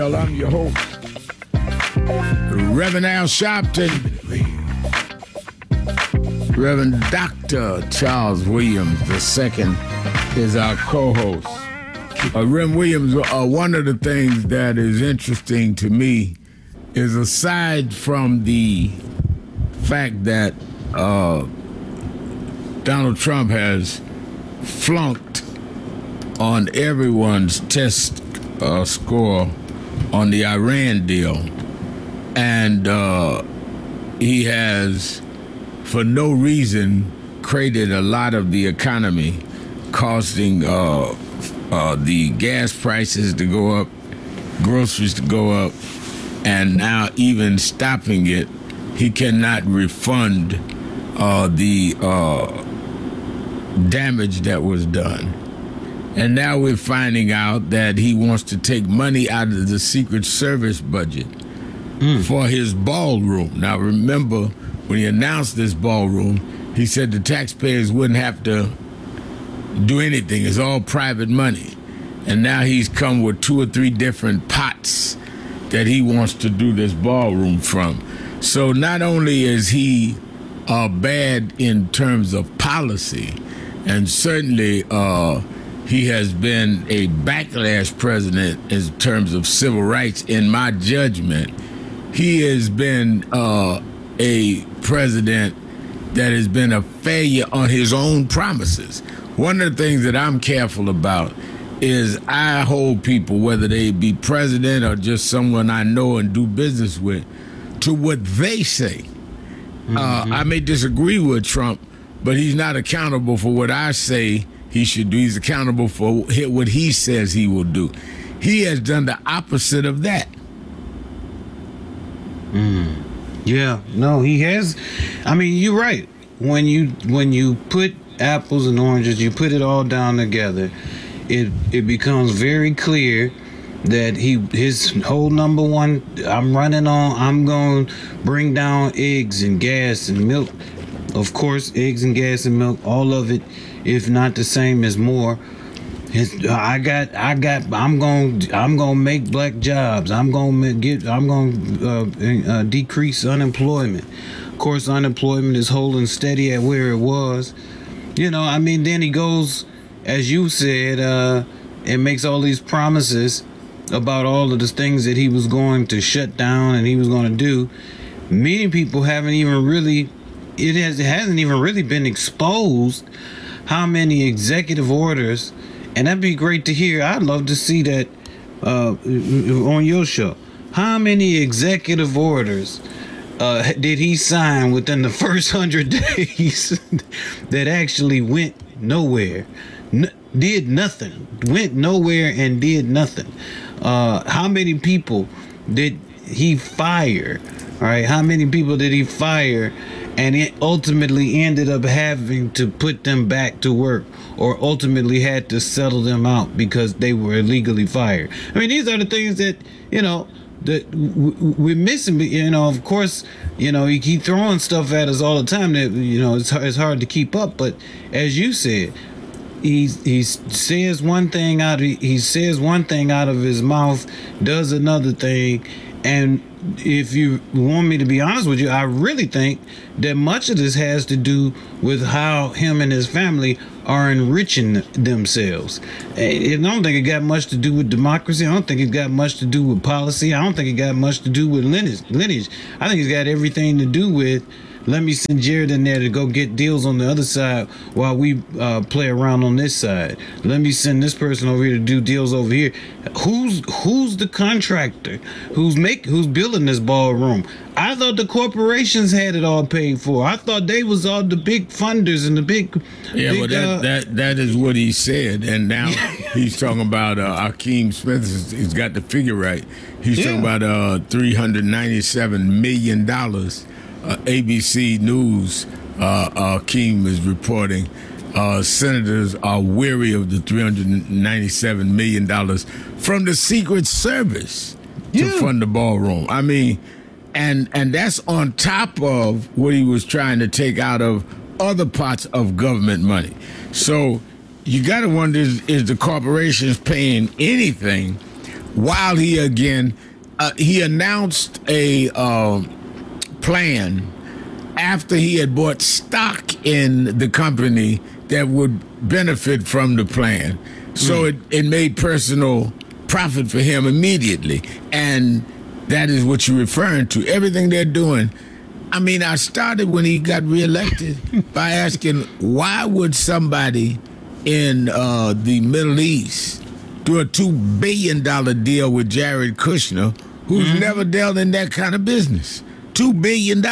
Well, I'm your host, Reverend Al Sharpton. Reverend Dr. Charles Williams II is our co-host. Reverend Williams, one of the things that is interesting to me is, aside from the fact that Donald Trump has flunked on everyone's test score on the Iran deal, and he has, for no reason, created a lot of the economy, causing the gas prices to go up, groceries to go up, and now even stopping it, he cannot refund the damage that was done. And now we're finding out that he wants to take money out of the Secret Service budget for his ballroom. Now, remember, when he announced this ballroom, he said the taxpayers wouldn't have to do anything. It's all private money. And now he's come with 2 or 3 different pots that he wants to do this ballroom from. So not only is he bad in terms of policy, and certainly he has been a backlash president in terms of civil rights, in my judgment. He has been a president that has been a failure on his own promises. One of the things that I'm careful about is I hold people, whether they be president or just someone I know and do business with, to what they say. I may disagree with Trump, but he's not accountable for what I say he should do. He's accountable for what he says he will do. He has done the opposite of that. Yeah, no, he has. I mean, you're right. When you put apples and oranges, you put it all down together, it becomes very clear that his whole number one, I'm going to bring down eggs and gas and milk. Of course, eggs and gas and milk, all of it, if not the same, is more. I'm gonna make black jobs. I'm gonna decrease unemployment. Of course, unemployment is holding steady at where it was. I mean, then he goes, as you said, and makes all these promises about all of the things that he was going to shut down and he was going to do. Many people hasn't even really been exposed how many executive orders, and that'd be great to hear. I'd love to see that on your show. How many executive orders did he sign within the first 100 days that actually went nowhere, did nothing, went nowhere and did nothing? How many people did he fire? All right, how many people did he fire and it ultimately ended up having to put them back to work, or ultimately had to settle them out because they were illegally fired? I mean, these are the things that, that we're missing. Of course, he keep throwing stuff at us all the time that, it's hard to keep up. But as you said, he says one thing out of his mouth, does another thing. And if you want me to be honest with you, I really think that much of this has to do with how him and his family are enriching themselves. I don't think it got much to do with democracy. I don't think it got much to do with policy. I don't think it got much to do with lineage. I think it's got everything to do with, let me send Jared in there to go get deals on the other side while we play around on this side. Let me send this person over here to do deals over here. Who's the contractor? Who's building this ballroom? I thought the corporations had it all paid for. I thought they was all the big funders and the big. Yeah, well, that is what he said, and now he's talking about Akeem Smith. He's got the figure right. He's talking about $397 million. ABC News, Akeem is reporting, senators are weary of the $397 million from the Secret Service to fund the ballroom. I mean, and that's on top of what he was trying to take out of other parts of government money. So you got to wonder, is the corporations paying anything while he announced a plan after he had bought stock in the company that would benefit from the plan. So it made personal profit for him immediately. And that is what you're referring to. Everything they're doing. I mean, I started when he got reelected by asking, why would somebody in the Middle East do a $2 billion deal with Jared Kushner, who's never dealt in that kind of business? $2 billion.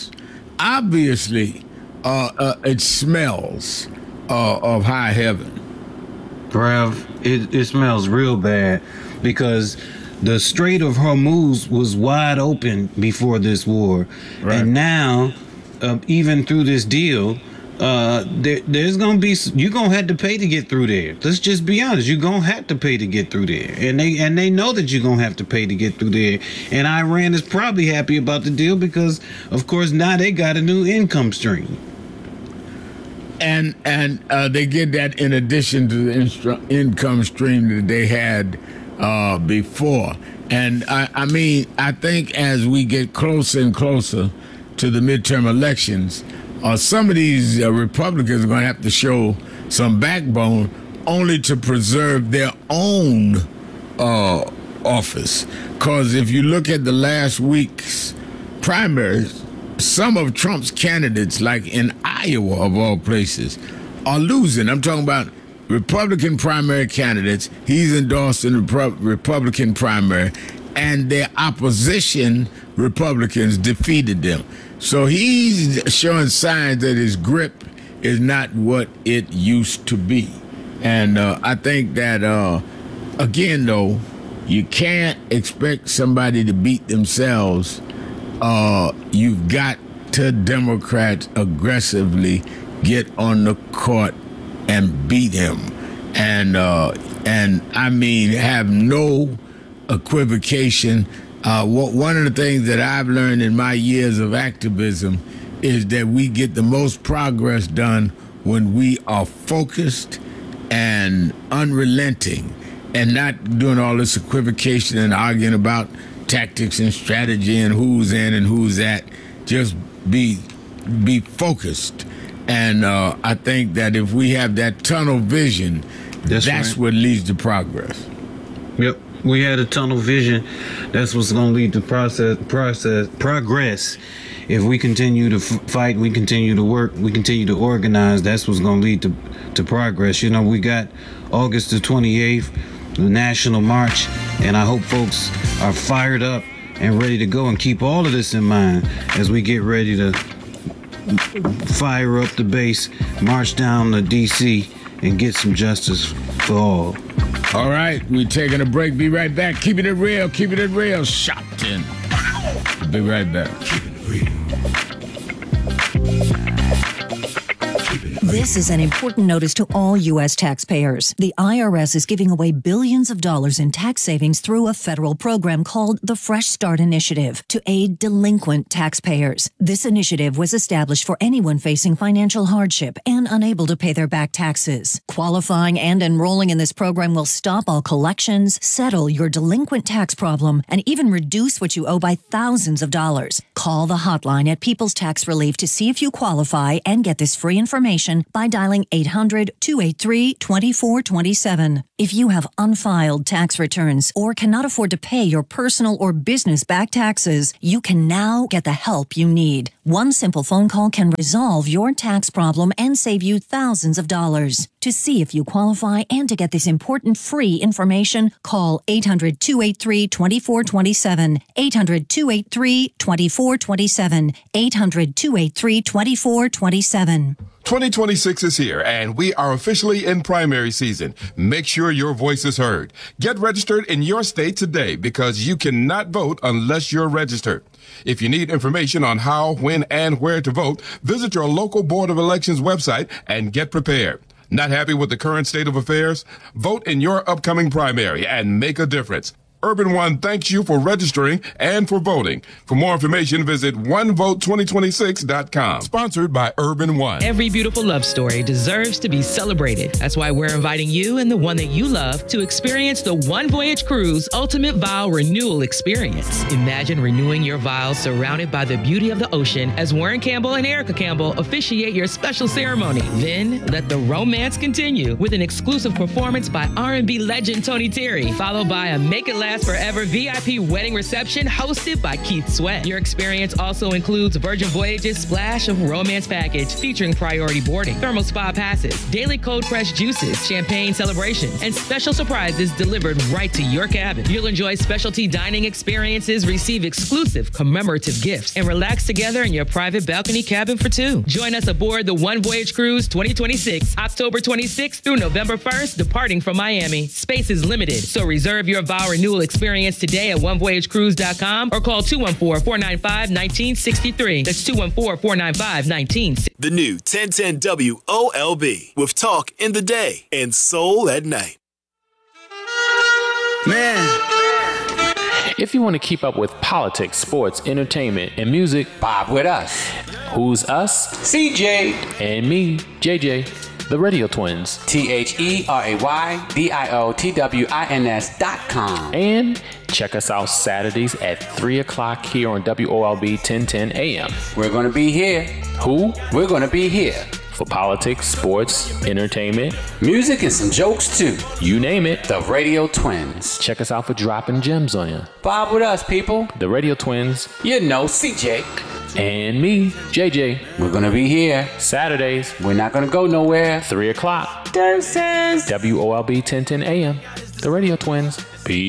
Obviously, it smells of high heaven. Bruv, it smells real bad because the Strait of Hormuz was wide open before this war. Right. And now, even through this deal, there's going to be, you're going to have to pay to get through there. Let's just be honest. You're going to have to pay to get through there. And they know that you're going to have to pay to get through there. And Iran is probably happy about the deal because, of course, now they got a new income stream. And they get that in addition to the income stream that they had before. And I mean, I think as we get closer and closer to the midterm elections, some of these Republicans are going to have to show some backbone only to preserve their own office. Because if you look at the last week's primaries, some of Trump's candidates, like in Iowa of all places, are losing. I'm talking about Republican primary candidates. He's endorsed in the Republican primary, and their opposition Republicans defeated them. So he's showing signs that his grip is not what it used to be. And I think that, again, though, you can't expect somebody to beat themselves. You've got to, Democrats, aggressively get on the court and beat him. And I mean, have no equivocation. One of the things that I've learned in my years of activism is that we get the most progress done when we are focused and unrelenting and not doing all this equivocation and arguing about tactics and strategy and who's in and who's at. Just be focused. And I think that if we have that tunnel vision, that's right. What leads to progress. Yep. We had a tunnel vision. That's what's going to lead to progress. If we continue to fight, we continue to work, we continue to organize, that's what's going to lead to progress. You know, we got August the 28th, the National March, and I hope folks are fired up and ready to go and keep all of this in mind as we get ready to fire up the base, march down to D.C., and get some justice for all. All right, we're taking a break. Be right back. Keeping it real. Shopton. Be right back. Keeping it real. This is an important notice to all U.S. taxpayers. The IRS is giving away billions of dollars in tax savings through a federal program called the Fresh Start Initiative to aid delinquent taxpayers. This initiative was established for anyone facing financial hardship and unable to pay their back taxes. Qualifying and enrolling in this program will stop all collections, settle your delinquent tax problem, and even reduce what you owe by thousands of dollars. Call the hotline at People's Tax Relief to see if you qualify and get this free information by dialing 800-283-2427. If you have unfiled tax returns or cannot afford to pay your personal or business back taxes, you can now get the help you need. One simple phone call can resolve your tax problem and save you thousands of dollars. To see if you qualify and to get this important free information, call 800-283-2427, 800-283-2427, 800-283-2427. 2026 is here, and we are officially in primary season. Make sure your voice is heard. Get registered in your state today because you cannot vote unless you're registered. If you need information on how, when, and where to vote, visit your local Board of Elections website and get prepared. Not happy with the current state of affairs? Vote in your upcoming primary and make a difference. Urban One thanks you for registering and for voting. For more information, visit onevote2026.com. Sponsored by Urban One. Every beautiful love story deserves to be celebrated. That's why we're inviting you and the one that you love to experience the One Voyage Cruise Ultimate Vow Renewal Experience. Imagine renewing your vows surrounded by the beauty of the ocean as Warren Campbell and Erica Campbell officiate your special ceremony. Then let the romance continue with an exclusive performance by R&B legend Tony Terry, followed by a Make It Last Forever VIP wedding reception hosted by Keith Sweat. Your experience also includes Virgin Voyages Splash of Romance package featuring priority boarding, thermal spa passes, daily cold pressed juices, champagne celebrations, and special surprises delivered right to your cabin. You'll enjoy specialty dining experiences, receive exclusive commemorative gifts, and relax together in your private balcony cabin for two. Join us aboard the One Voyage Cruise 2026, October 26th through November 1st, departing from Miami. Space is limited, so reserve your vow renewal experience today at onevoyagecruise.com or call 214-495-1963. That's 214-495-1963. The new 1010 WOLB with talk in the day and soul at night. Man. If you want to keep up with politics, sports, entertainment, and music, Bob with us. Who's us? CJ. And me, JJ, the Radio Twins. TheRadyotwins.com. And check us out Saturdays at 3 o'clock here on WOLB 1010 AM. We're going to be here. Who? We're going to be here. For politics, sports, entertainment, music, and some jokes too. You name it. The Radio Twins. Check us out for dropping gems on you. Bob with us, people. The Radio Twins. You know, CJ. And me, JJ. We're going to be here. Saturdays. We're not going to go nowhere. 3 o'clock. Deuces. WOLB 1010 AM. The Radio Twins.